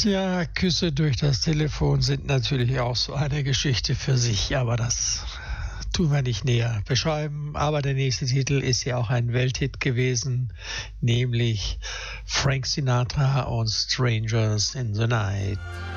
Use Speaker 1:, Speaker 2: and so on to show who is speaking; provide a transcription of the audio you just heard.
Speaker 1: Ja, Küsse durch das Telefon sind natürlich auch so eine Geschichte für sich, aber das tun wir nicht näher beschreiben. Aber der nächste Titel ist ja auch ein Welthit gewesen, nämlich Frank Sinatra und Strangers in the Night.